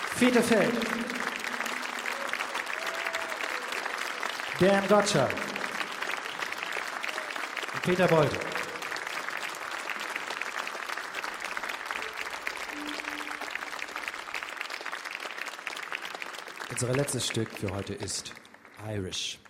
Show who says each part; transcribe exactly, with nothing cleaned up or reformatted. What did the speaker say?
Speaker 1: Fiete Feld, Dan Gotcha und Peter Bolte. Unser letztes Stück für heute ist Irish.